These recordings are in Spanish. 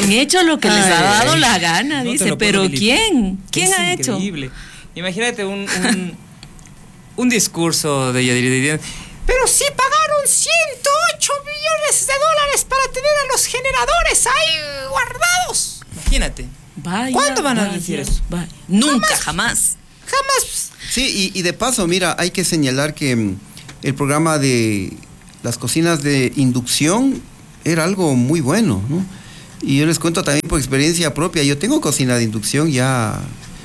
Han hecho lo que les ha dado la gana, no dice, pero ¿quién? ¿Quién ha hecho? Increíble. Imagínate un discurso de Yadira. Pero sí pagaron 108 millones de dólares para tener a los generadores ahí guardados. Imagínate. Vaya, ¿Cuándo van a decir eso? Vaya. Nunca, jamás. Sí, y de paso, mira, hay que señalar que el programa de las cocinas de inducción era algo muy bueno, ¿no? Y yo les cuento también por experiencia propia. Yo tengo cocina de inducción ya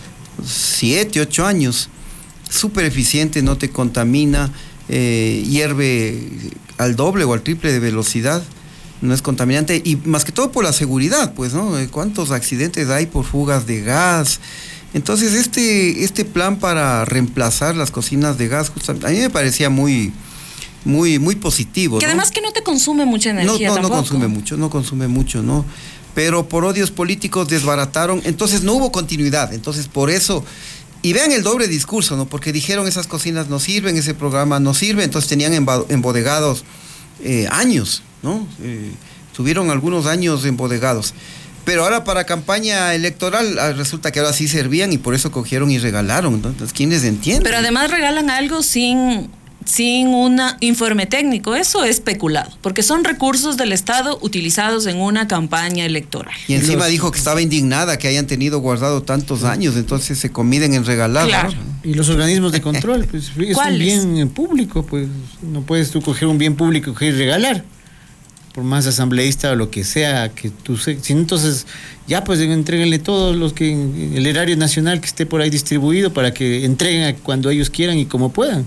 7, 8 años. Súper eficiente, no te contamina, hierve al doble o al triple de velocidad. No es contaminante, y más que todo por la seguridad, pues, ¿no? ¿Cuántos accidentes hay por fugas de gas? Entonces, este plan para reemplazar las cocinas de gas, a mí me parecía muy positivo. Que ¿no? además que no te consume mucha energía tampoco. No consume mucho, ¿no? Pero por odios políticos desbarataron, entonces no hubo continuidad, entonces por eso... Y vean el doble discurso, ¿no? Porque dijeron esas cocinas no sirven, ese programa no sirve, entonces tenían embodegados años, ¿no? Tuvieron algunos años embodegados. Pero ahora para campaña electoral resulta que ahora sí servían y por eso cogieron y regalaron. Entonces, ¿quién les entiende? Pero además regalan algo sin un informe técnico. Eso es especulado, porque son recursos del Estado utilizados en una campaña electoral. Y encima dijo que estaba indignada que hayan tenido guardado tantos años, entonces se comiden en regalar. Claro. ¿no? Y los organismos de control, pues es un bien público, pues no puedes tú coger un bien público y regalar, por más asambleísta o lo que sea que tú seas. Entonces ya pues entréguenle todos los que el erario nacional que esté por ahí distribuido para que entreguen cuando ellos quieran y como puedan.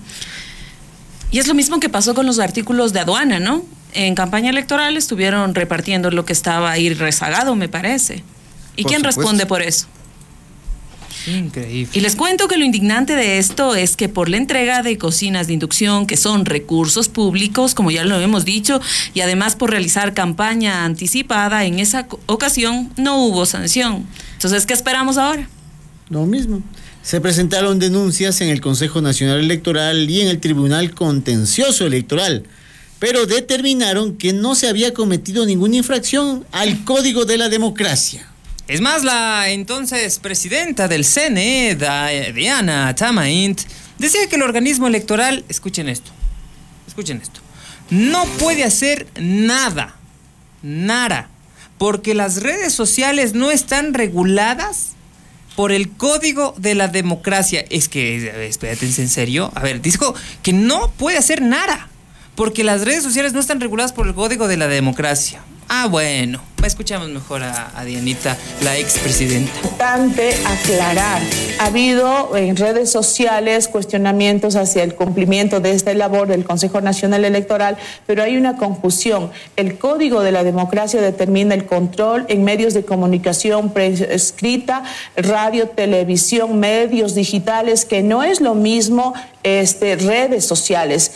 Y es lo mismo que pasó con los artículos de aduana, ¿no? En campaña electoral estuvieron repartiendo lo que estaba ahí rezagado, me parece. ¿Y quién responde por eso? Increíble. Y les cuento que lo indignante de esto es que por la entrega de cocinas de inducción, que son recursos públicos, como ya lo hemos dicho, y además por realizar campaña anticipada, en esa ocasión no hubo sanción. Entonces, ¿qué esperamos ahora? Lo mismo. Se presentaron denuncias en el Consejo Nacional Electoral y en el Tribunal Contencioso Electoral, pero determinaron que no se había cometido ninguna infracción al Código de la Democracia. Es más, la entonces presidenta del CNE, Diana Tamaint, decía que el organismo electoral, escuchen esto, no puede hacer nada, porque las redes sociales no están reguladas por el Código de la Democracia. Es que, espérate, ¿en serio? A ver, dijo que no puede hacer nada, porque las redes sociales no están reguladas por el Código de la Democracia. Ah, bueno, escuchamos mejor a Dianita, la expresidenta. Importante aclarar, ha habido en redes sociales cuestionamientos hacia el cumplimiento de esta labor del Consejo Nacional Electoral, pero hay una confusión. El Código de la Democracia determina el control en medios de comunicación escrita, radio, televisión, medios digitales, que no es lo mismo redes sociales.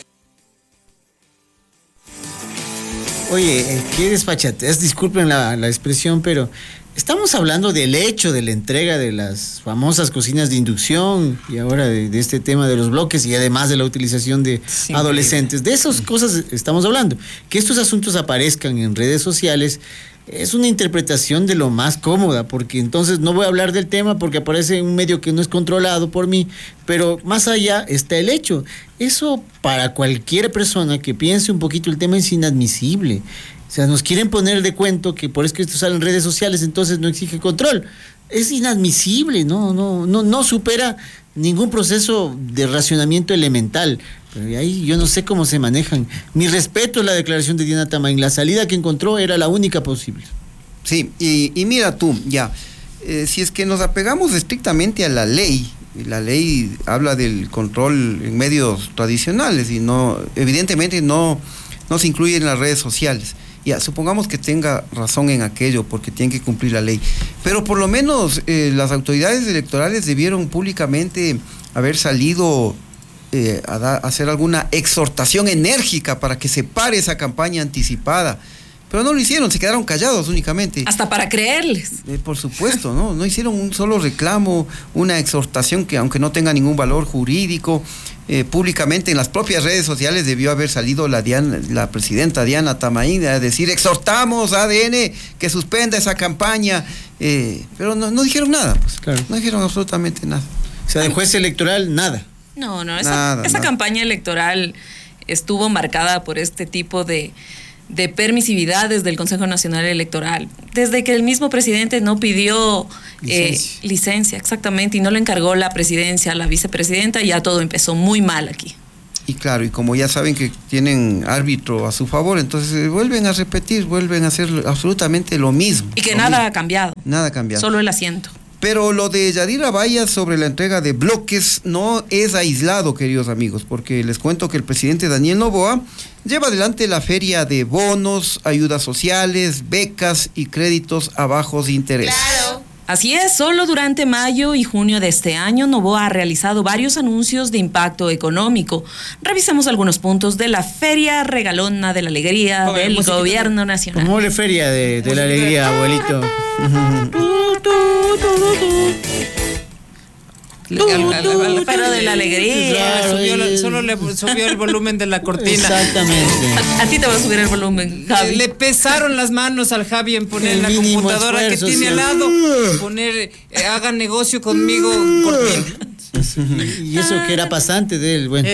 Oye, qué desfachatez, disculpen la expresión, pero estamos hablando del hecho de la entrega de las famosas cocinas de inducción y ahora de este tema de los bloques y además de la utilización de adolescentes. De esas cosas estamos hablando. Que estos asuntos aparezcan en redes sociales es una interpretación de lo más cómoda, porque entonces no voy a hablar del tema porque aparece en un medio que no es controlado por mí, pero más allá está el hecho. Eso para cualquier persona que piense un poquito el tema es inadmisible. O sea, nos quieren poner de cuento que por eso que esto sale en redes sociales, entonces no exige control. Es inadmisible, no supera ningún proceso de racionamiento elemental. Pero ahí yo no sé cómo se manejan. Mi respeto a la declaración de Diana Tamain. La salida que encontró era la única posible. Sí, y mira tú, si es que nos apegamos estrictamente a la ley habla del control en medios tradicionales y evidentemente no se incluye en las redes sociales. Ya, supongamos que tenga razón en aquello porque tienen que cumplir la ley. Pero por lo menos las autoridades electorales debieron públicamente haber salido a hacer alguna exhortación enérgica para que se pare esa campaña anticipada. Pero no lo hicieron, se quedaron callados únicamente. Hasta para creerles. Por supuesto, no hicieron un solo reclamo, una exhortación que aunque no tenga ningún valor jurídico, públicamente en las propias redes sociales debió haber salido la presidenta Diana Tamaín a decir: exhortamos a ADN que suspenda esa campaña, pero no dijeron nada, pues. Claro. No dijeron absolutamente nada. O sea, de juez electoral, nada. No, esa campaña electoral estuvo marcada por este tipo de permisividad desde el Consejo Nacional Electoral, desde que el mismo presidente no pidió licencia, exactamente, y no le encargó la presidencia a la vicepresidenta, ya todo empezó muy mal aquí. Y claro, y como ya saben que tienen árbitro a su favor, entonces vuelven a repetir, vuelven a hacer absolutamente lo mismo. Y que nada ha cambiado. Nada ha cambiado. Solo el asiento. Pero lo de Yadira Vallas sobre la entrega de bloques no es aislado, queridos amigos, porque les cuento que el presidente Daniel Noboa lleva adelante la feria de bonos, ayudas sociales, becas y créditos a bajos intereses. Claro. Así es, solo durante mayo y junio de este año, Noboa ha realizado varios anuncios de impacto económico. Revisemos algunos puntos de la Feria Regalona de la Alegría del Gobierno Nacional. ¿Cómo le feria de la alegría, abuelito? Pero de la alegría. Solo le subió el volumen de la cortina. Exactamente. A ti te va a subir el volumen, Javi. Le pesaron las manos al Javi en poner en la computadora esfuerzo, que tiene al lado. Poner, hagan negocio conmigo, cortina. Y eso que era pasante de él, bueno.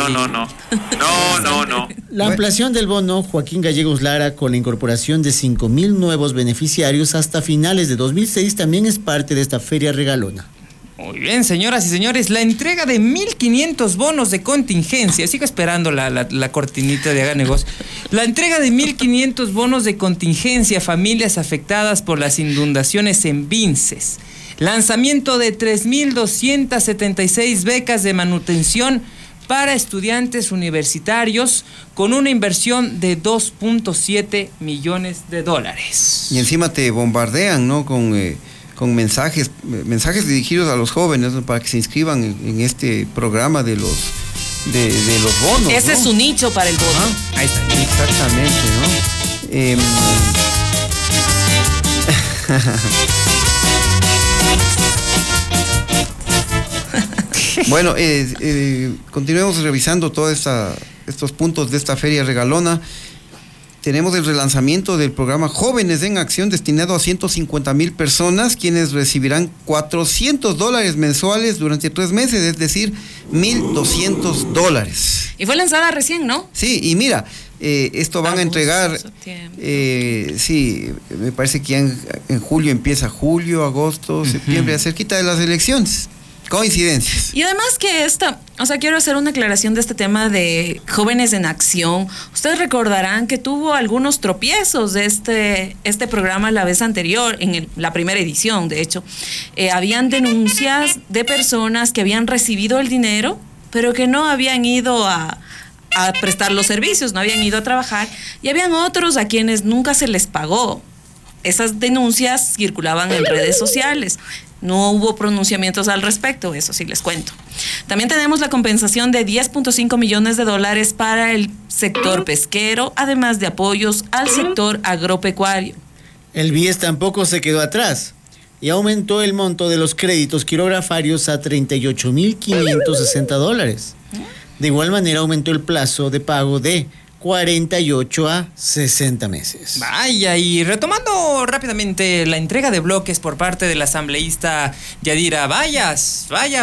No. La ampliación del bono Joaquín Gallegos Lara con la incorporación de 5,000 nuevos beneficiarios hasta finales de 2006 también es parte de esta feria regalona. Muy bien, señoras y señores, la entrega de 1,500 bonos de contingencia, sigo esperando la cortinita de haga negocio. La entrega de 1,500 bonos de contingencia a familias afectadas por las inundaciones en Vinces. Lanzamiento de 3,276 becas de manutención para estudiantes universitarios con una inversión de $2.7 millones. Y encima te bombardean, ¿no? Con mensajes dirigidos a los jóvenes, ¿no? Para que se inscriban en este programa de los bonos. Ese es su nicho para el bono. Ahí está. Exactamente, ¿no? Bueno, continuemos revisando todos estos puntos de esta feria regalona. Tenemos el relanzamiento del programa Jóvenes en Acción destinado a 150,000 personas, quienes recibirán $400 mensuales durante 3 meses, es decir, $1,200. Y fue lanzada recién, ¿no? Sí, y mira, esto van a entregar, sí, me parece que ya en julio empieza agosto, septiembre, cerquita de las elecciones. Coincidencias. Y además que quiero hacer una aclaración de este tema de Jóvenes en Acción. Ustedes recordarán que tuvo algunos tropiezos de este programa la vez anterior, en la primera edición, de hecho. Habían denuncias de personas que habían recibido el dinero, pero que no habían ido a prestar los servicios, no habían ido a trabajar, y habían otros a quienes nunca se les pagó. Esas denuncias circulaban en redes sociales. No hubo pronunciamientos al respecto, eso sí les cuento. También tenemos la compensación de $10.5 millones para el sector pesquero, además de apoyos al sector agropecuario. El BIES tampoco se quedó atrás y aumentó el monto de los créditos quirografarios a $38,560. De igual manera aumentó el plazo de pago de 48 a 60 meses. Vaya, y retomando rápidamente la entrega de bloques por parte del asambleísta Yadira Vallas. Vaya.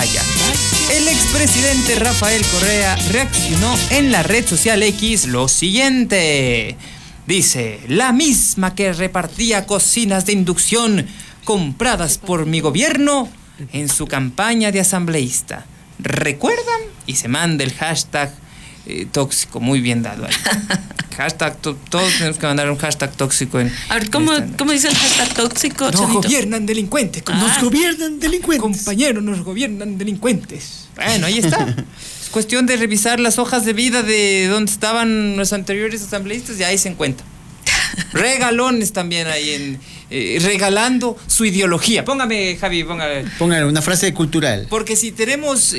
El expresidente Rafael Correa reaccionó en la red social X lo siguiente. Dice: la misma que repartía cocinas de inducción compradas por mi gobierno en su campaña de asambleísta. ¿Recuerdan? Y se manda el hashtag tóxico, muy bien dado ahí. Hashtag, todos tenemos que mandar un hashtag tóxico. A ver, ¿cómo dice el hashtag tóxico? Nos gobiernan delincuentes. Nos gobiernan delincuentes. Compañeros, nos gobiernan delincuentes. Bueno, ahí está. Es cuestión de revisar las hojas de vida de donde estaban los anteriores asambleístas y ahí se encuentra. Regalones también ahí regalando su ideología. Póngame, Javi, póngale una frase cultural. Porque si tenemos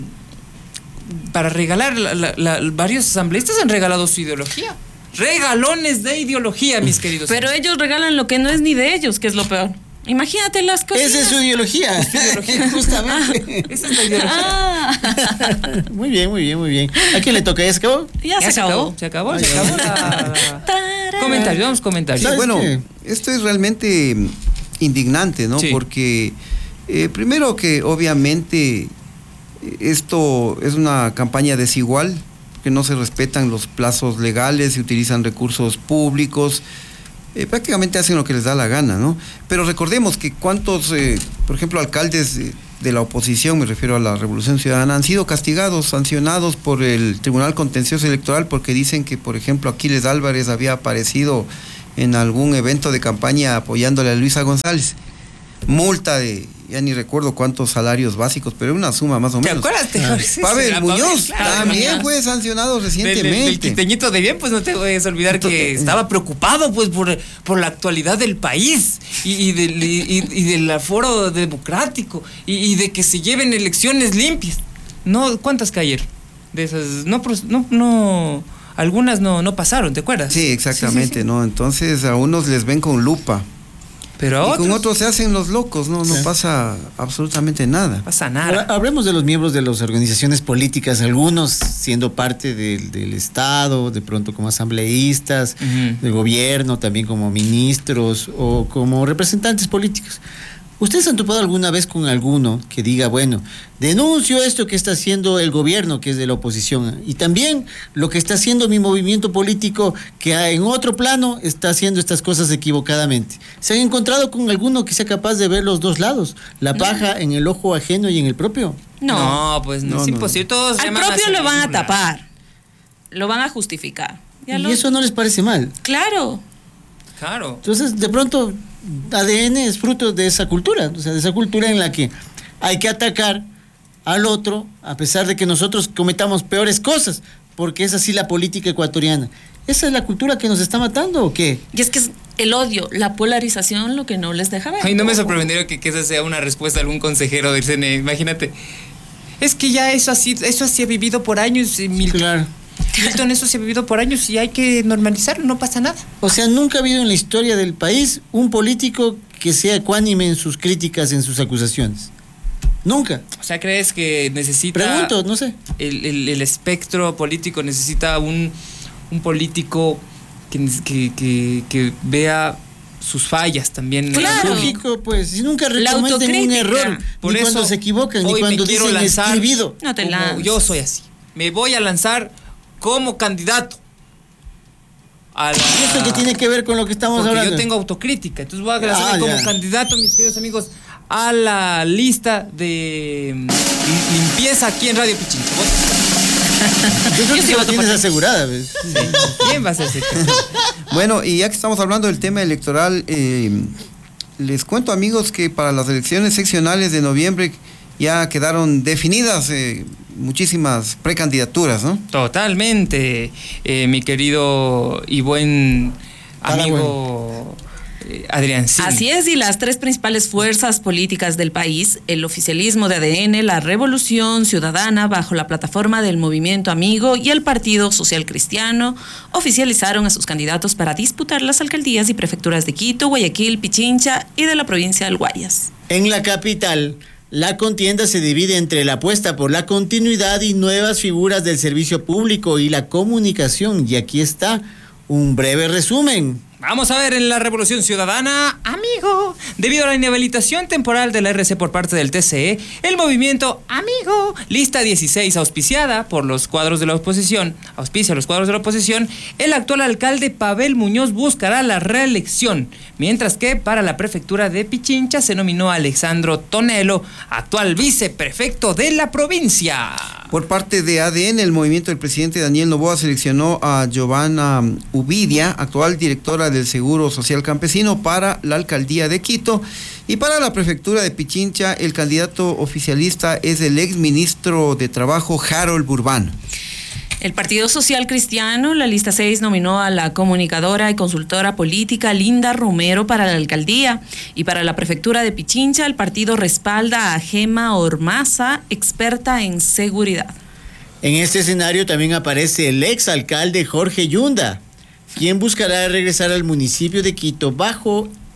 para regalar, varios asambleístas han regalado su ideología. Regalones de ideología, mis queridos. Pero ellos regalan lo que no es ni de ellos, que es lo peor. Imagínate las cosas. Esa es su ideología. Justamente. Esa es la ideología. Muy bien, muy bien, muy bien. ¿A quién le toca? ¿Ya se acabó? Ya se acabó. Se acabó Comentarios, vamos comentarios. Sí, ¿Sabes bueno, qué? esto es realmente indignante, ¿no? Sí. Porque primero que obviamente esto es una campaña desigual, que no se respetan los plazos legales, se utilizan recursos públicos, prácticamente hacen lo que les da la gana, ¿no? Pero recordemos que cuántos, por ejemplo, alcaldes de la oposición, me refiero a la Revolución Ciudadana, han sido castigados, sancionados por el Tribunal Contencioso Electoral porque dicen que, por ejemplo, Aquiles Álvarez había aparecido en algún evento de campaña apoyándole a Luisa González. Multa de, ya ni recuerdo cuántos salarios básicos, pero una suma más o ¿Te menos. acuerdas? Pavel Muñoz claro, también Muñoz. fue sancionado Del recientemente. quiteñito de bien, pues no te puedes olvidar que estaba preocupado pues por la actualidad del país y del aforo democrático y de que se lleven elecciones limpias. No, ¿cuántas cayeron? De esas, no, algunas no pasaron, ¿te acuerdas? Sí, exactamente, Sí. ¿no? Entonces a unos les ven con lupa. Pero a Y con otros otros se hacen los locos, no pasa absolutamente nada. no pasa Ahora, nada. hablemos de los miembros de las organizaciones políticas, algunos siendo parte del Estado, de pronto como asambleístas, Ujú. del gobierno, también como ministros o como representantes políticos. ¿Ustedes se han topado alguna vez con alguno que diga, bueno, denuncio esto que está haciendo el gobierno, que es de la oposición, y también lo que está haciendo mi movimiento político, que en otro plano está haciendo estas cosas equivocadamente? ¿Se han encontrado con alguno que sea capaz de ver los dos lados? La paja en el ojo ajeno y en el propio. No. Pues No, es no. imposible. Todos Al llaman propio hacer lo van a ninguna. tapar. Lo van a justificar. Ya Y lo- eso no les parece mal. Claro. Claro. Entonces, de pronto, ADN es fruto de esa cultura, o sea, de esa cultura en la que hay que atacar al otro a pesar de que nosotros cometamos peores cosas, porque es así la política ecuatoriana. ¿Esa es la cultura que nos está matando o qué? Y es que es el odio, la polarización, lo que no les deja ver. Ay, no me sorprendería que esa sea una respuesta de algún consejero del CNE. Imagínate. Es que ya eso así ha vivido por años, Milton. Claro. Milton, eso se ha vivido por años y hay que normalizarlo, no pasa nada. O sea, nunca ha habido en la historia del país un político que sea ecuánime en sus críticas, en sus acusaciones. Nunca. O sea, ¿crees que necesita... Pregunto, no sé. El espectro político necesita un político que vea sus fallas también? Claro. Lógico, pues, si nunca La recometen un autocrítica. error, Por ni eso cuando se equivocan, ni hoy cuando me quiero dicen lanzar escribido. No te como lances. yo soy así. Me voy a lanzar como candidato a la... ¿Y esto qué tiene que ver con lo que estamos Porque hablando? yo tengo autocrítica, entonces voy a lanzarme Ah, como ya. candidato, mis queridos amigos, a la lista de limpieza aquí en Radio Pichincha. Yo creo que sí se la voto tienes por ti. asegurada, ¿ves? ¿Quién va a ser ese? Bueno, y ya que estamos hablando del tema electoral, les cuento, amigos, que para las elecciones seccionales de noviembre ya quedaron definidas muchísimas precandidaturas, ¿no? Totalmente, mi querido y buen amigo Adrián. Sí. Así es, y las tres principales fuerzas políticas del país, el oficialismo de ADN, la Revolución Ciudadana, bajo la plataforma del Movimiento Amigo, y el Partido Social Cristiano, oficializaron a sus candidatos para disputar las alcaldías y prefecturas de Quito, Guayaquil, Pichincha y de la provincia del Guayas. En la capital, la contienda se divide entre la apuesta por la continuidad y nuevas figuras del servicio público y la comunicación. Y aquí está un breve resumen. Vamos a ver, en la Revolución Ciudadana, amigo, debido a la inhabilitación temporal de la RC por parte del TCE, el movimiento Amigo, lista 16 auspiciada por los cuadros de la oposición, auspicia a los cuadros de la oposición, el actual alcalde Pavel Muñoz buscará la reelección, mientras que para la prefectura de Pichincha se nominó a Alexandro Tonelo, actual viceprefecto de la provincia. Por parte de ADN, el movimiento del presidente Daniel Noboa seleccionó a Giovanna Uvidia, actual directora del Seguro Social Campesino, para la alcaldía de Quito. Y para la prefectura de Pichincha, el candidato oficialista es el exministro de Trabajo, Harold Burbano. El Partido Social Cristiano, la lista 6, nominó a la comunicadora y consultora política Linda Romero para la alcaldía, y para la prefectura de Pichincha el partido respalda a Gema Ormaza, experta en seguridad. En este escenario también aparece el exalcalde Jorge Yunda, quien buscará regresar al municipio de Quito bajo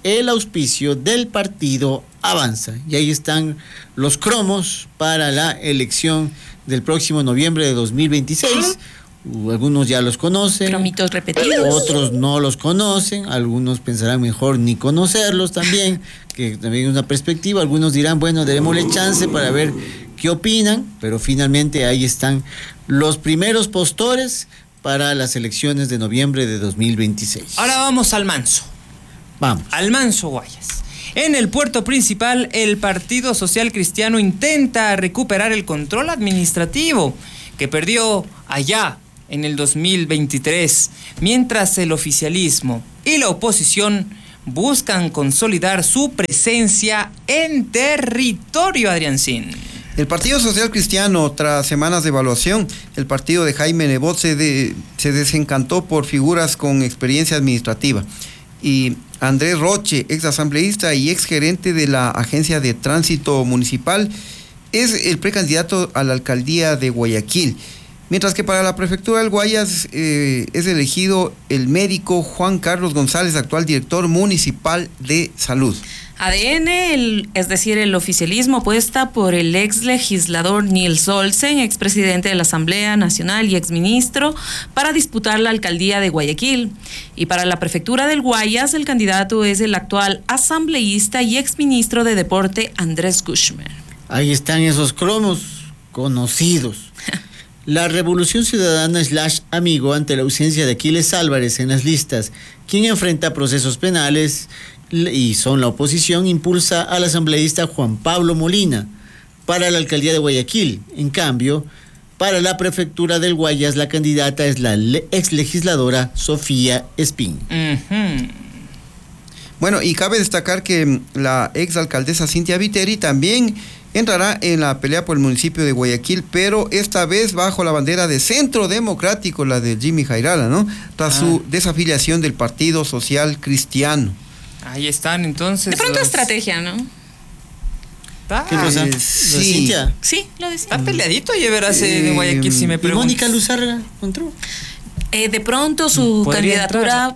el auspicio del partido Avanza. Y ahí están los cromos para la elección del próximo noviembre de 2026. Algunos ya los conocen. Cromitos repetidos. Otros no los conocen. Algunos pensarán mejor ni conocerlos también, que también es una perspectiva. Algunos dirán, bueno, démosle chance para ver qué opinan. Pero finalmente ahí están los primeros postores para las elecciones de noviembre de 2026. Ahora vamos al Manso. Vamos. Al Manso Guayas. En el puerto principal, el Partido Social Cristiano intenta recuperar el control administrativo que perdió allá en el 2023, mientras el oficialismo y la oposición buscan consolidar su presencia en territorio, Adriancín. El Partido Social Cristiano, tras semanas de evaluación, el partido de Jaime Nebot se desencantó por figuras con experiencia administrativa. Y Andrés Roche, ex asambleísta y ex gerente de la Agencia de Tránsito Municipal, es el precandidato a la alcaldía de Guayaquil. Mientras que para la prefectura del Guayas es elegido el médico Juan Carlos González, actual director municipal de salud. ADN, es decir, el oficialismo apuesta por el ex legislador Nils Olsen, expresidente de la Asamblea Nacional y exministro, para disputar la alcaldía de Guayaquil. Y para la prefectura del Guayas, el candidato es el actual asambleísta y exministro de Deporte Andrés Guzmán. Ahí están esos cromos conocidos. La Revolución Ciudadana / Amigo, ante la ausencia de Aquiles Álvarez en las listas, quien enfrenta procesos penales y son la oposición, impulsa al asambleísta Juan Pablo Molina para la alcaldía de Guayaquil. En cambio, para la prefectura del Guayas, la candidata es la ex legisladora Sofía Espín. Bueno, y cabe destacar que la ex alcaldesa Cintia Viteri también entrará en la pelea por el municipio de Guayaquil, pero esta vez bajo la bandera de Centro Democrático, la de Jimmy Jairala, ¿no? Tras su desafiliación del Partido Social Cristiano. Ahí están entonces. De pronto estrategia, ¿no? ¿Qué cosa? Sí. Cintia. Sí, lo decía. Está peleadito y verás en Guayaquil si me ¿Y preguntas. Mónica Luzárraga entró? De pronto su Podría candidatura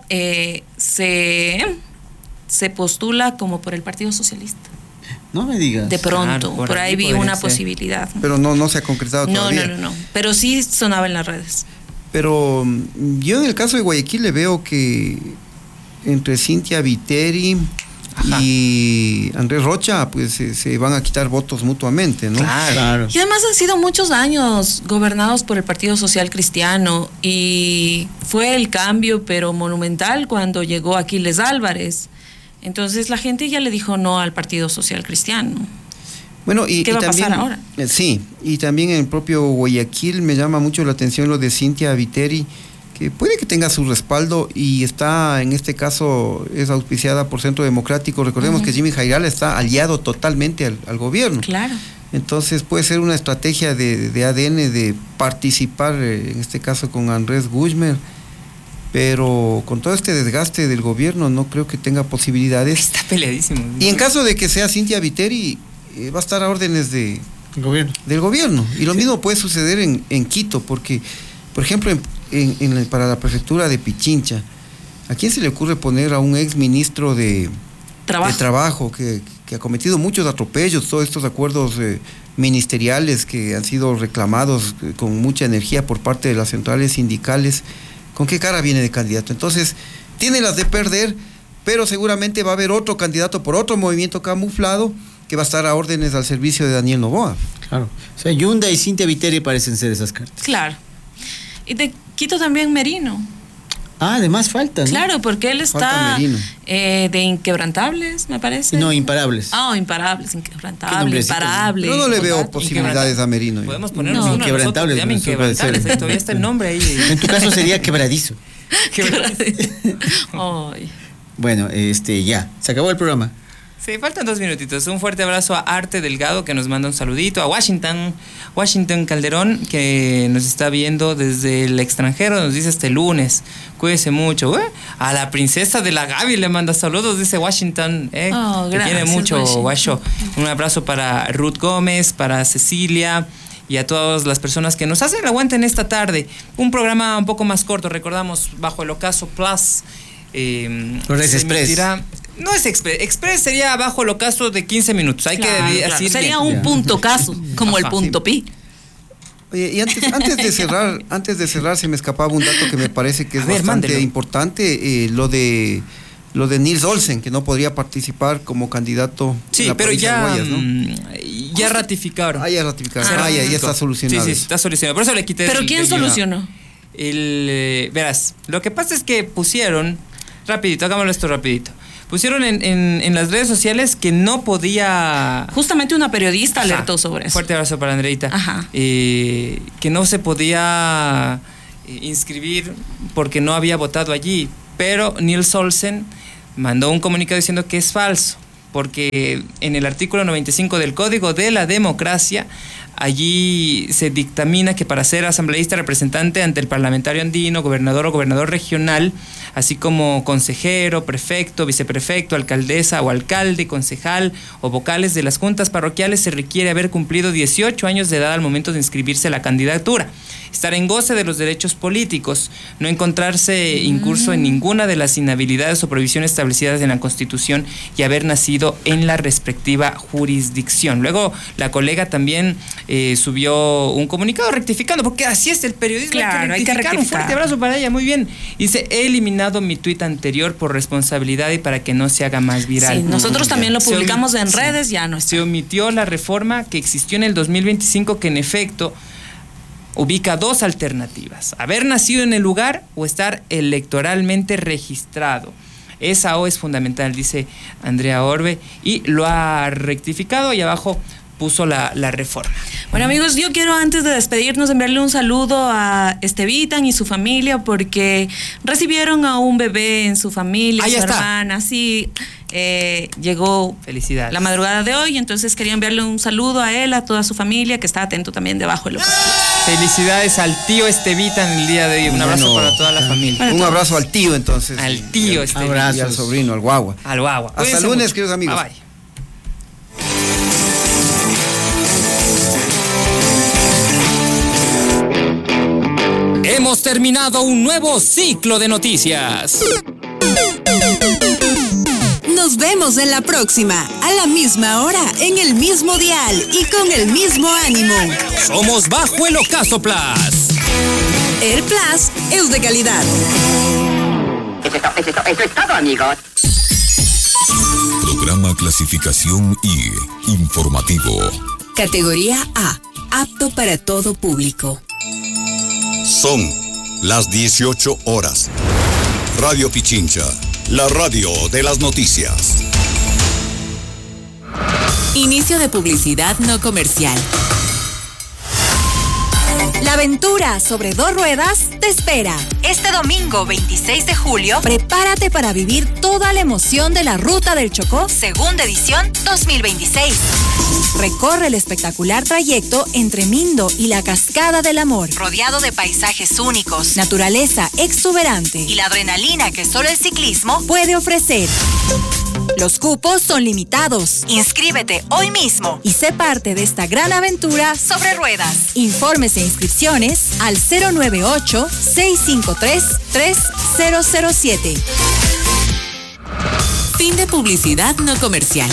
se postula como por el Partido Socialista. No me digas. De pronto, Claro, por ahí vi podría una ser. posibilidad. Pero no se ha concretado No, todavía. no. Pero sí sonaba en las redes. Pero yo en el caso de Guayaquil le veo que entre Cintia Viteri y Andrés Rocha, pues se van a quitar votos mutuamente, ¿no? Claro. Y además han sido muchos años gobernados por el Partido Social Cristiano y fue el cambio, pero monumental, cuando llegó Aquiles Álvarez. Entonces la gente ya le dijo no al Partido Social Cristiano. Bueno, y ¿Qué va a también, pasar ahora? Sí, y también en el propio Guayaquil me llama mucho la atención lo de Cintia Viteri, que puede que tenga su respaldo y está, en este caso, es auspiciada por Centro Democrático. Recordemos que Jimmy Jairala está aliado totalmente al gobierno. Claro. Entonces puede ser una estrategia de ADN de participar, en este caso con Andrés Guzmán, pero con todo este desgaste del gobierno no creo que tenga posibilidades. Está peleadísimo. Y en caso de que sea Cintia Viteri, va a estar a órdenes del gobierno. Y lo mismo puede suceder en Quito, porque, por ejemplo, para la prefectura de Pichincha, ¿a quién se le ocurre poner a un ex ministro de trabajo que ha cometido muchos atropellos, todos estos acuerdos ministeriales que han sido reclamados con mucha energía por parte de las centrales sindicales? ¿Con qué cara viene de candidato? Entonces, tiene las de perder, pero seguramente va a haber otro candidato por otro movimiento camuflado que va a estar a órdenes al servicio de Daniel Noboa. Claro. O sea, Yunda y Cintia Viteri parecen ser esas cartas. Claro. Y de Quito también Merino. Además falta, ¿no? Claro, porque él Falta está Merino. De Inquebrantables, me parece. No, Imparables. Imparables, Qué Inquebrantables, nombrecito, Imparables. Yo no le veo ¿verdad? posibilidades a Merino. Podemos ponernos No. uno nosotros, Inquebrantables, se llama no, eso puede Inquebrantables, ser. ahí todavía está el nombre ahí. En tu caso sería Quebradizo. Ay. Bueno, ya. Se acabó el programa. Sí, faltan 2 minutitos. Un fuerte abrazo a Arte Delgado, que nos manda un saludito. A Washington Calderón, que nos está viendo desde el extranjero. Nos dice este lunes. Cuídese mucho. A la princesa de la Gaby le manda saludos, dice Washington. Que tiene Gracias, mucho, Washington. guacho. Un abrazo para Ruth Gómez, para Cecilia y a todas las personas que nos hacen el aguante en esta tarde. Un programa un poco más corto, recordamos, bajo el Ocaso Plus. Res Express. No es express. Express sería bajo el ocaso de 15 minutos. Hay Claro, que claro. decir Sería bien. un punto caso, como el Ajá, punto pi. Oye, y antes de cerrar, se me escapaba un dato que me parece que es A ver, bastante mándelo. importante, lo de Nils Olsen, que no podría participar como candidato. en Sí, la pero provincia de ya, Guayas, ¿no? ya ratificaron. Ya ratificaron. Se Ya ratificó. está solucionado. Sí, eso. está solucionado. Por eso le quité. ¿Pero quién solucionó? Verás, lo que pasa es que pusieron, rapidito, hagámoslo esto rapidito. Pusieron en las redes sociales que no podía. Justamente una periodista Ajá. alertó sobre eso. Fuerte abrazo para Andreita. Ajá. Que no se podía inscribir porque no había votado allí. Pero Nils Olsen mandó un comunicado diciendo que es falso, porque en el artículo 95 del Código de la Democracia, allí se dictamina que para ser asambleísta representante ante el parlamentario andino, gobernador o gobernador regional, así como consejero, prefecto, viceprefecto, alcaldesa o alcalde, concejal o vocales de las juntas parroquiales, se requiere haber cumplido 18 años de edad al momento de inscribirse a la candidatura, estar en goce de los derechos políticos, no encontrarse incurso en ninguna de las inhabilidades o prohibiciones establecidas en la Constitución y haber nacido en la respectiva jurisdicción. Luego la colega también subió un comunicado rectificando, porque así es el periodismo. Claro, hay que rectificar. Un fuerte abrazo para ella, muy bien. Dice, he eliminado mi tuit anterior por responsabilidad y para que no se haga más viral. Sí, nosotros también lo Se publicamos en sí. redes, ya no está. Se omitió la reforma que existió en el 2025, que en efecto ubica dos alternativas: haber nacido en el lugar o estar electoralmente registrado. Esa O es fundamental, dice Andrea Orbe, y lo ha rectificado, y abajo puso la reforma. Bueno, amigos, yo quiero, antes de despedirnos, enviarle un saludo a Estevitan y su familia, porque recibieron a un bebé en su familia, Ahí su está. hermana, sí, llegó Felicidades. la madrugada de hoy, entonces quería enviarle un saludo a él, a toda su familia, que está atento también debajo del ocaso. Felicidades al tío Estevita en el día de hoy. Un abrazo Bueno, para toda la familia. Un abrazo al tío, entonces. Al tío y Estevita. al sobrino, al guagua. Al guagua. Hasta Cuídense lunes, mucho. queridos amigos. Bye, bye. Hemos terminado un nuevo ciclo de noticias. Nos vemos en la próxima, a la misma hora, en el mismo dial y con el mismo ánimo. Somos Bajo el Ocaso Plus. Air Plus es de calidad. Eso es todo, amigos. Programa Clasificación I, informativo. Categoría A, apto para todo público. Son las 18 horas. Radio Pichincha, la radio de las noticias. Inicio de publicidad no comercial. La aventura sobre dos ruedas te espera. Este domingo 26 de julio, prepárate para vivir toda la emoción de la Ruta del Chocó, segunda edición 2026. Recorre el espectacular trayecto entre Mindo y la Cascada del Amor, rodeado de paisajes únicos, naturaleza exuberante y la adrenalina que solo el ciclismo puede ofrecer. Los cupos son limitados. Inscríbete hoy mismo y sé parte de esta gran aventura sobre ruedas. Informes e inscripciones al 098-653-3007. Fin de publicidad no comercial.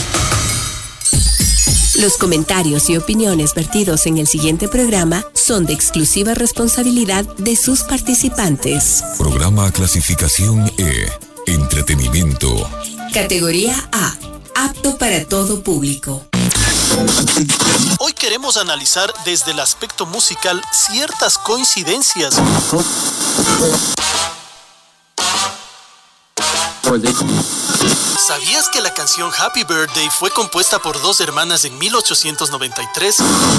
Los comentarios y opiniones vertidos en el siguiente programa son de exclusiva responsabilidad de sus participantes. Programa Clasificación E, entretenimiento. Categoría A, apto para todo público. Hoy queremos analizar desde el aspecto musical ciertas coincidencias. ¿Sabías que la canción Happy Birthday fue compuesta por dos hermanas en 1893?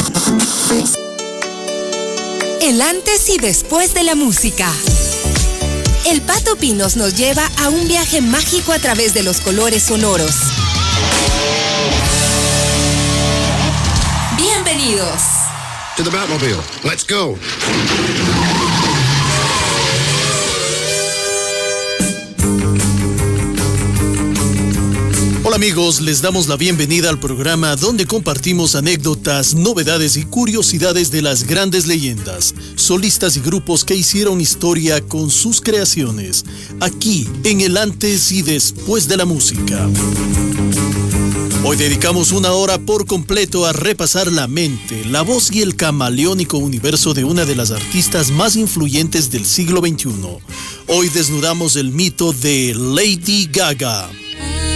El antes y después de la música. El Pato Pinos nos lleva a un viaje mágico a través de los colores sonoros. Bienvenidos. To the Batmobile. Let's go. Hola amigos, les damos la bienvenida al programa donde compartimos anécdotas, novedades y curiosidades de las grandes leyendas, solistas y grupos que hicieron historia con sus creaciones, aquí en el antes y después de la música. Hoy dedicamos una hora por completo a repasar la mente, la voz y el camaleónico universo de una de las artistas más influyentes del siglo XXI. Hoy desnudamos el mito de Lady Gaga.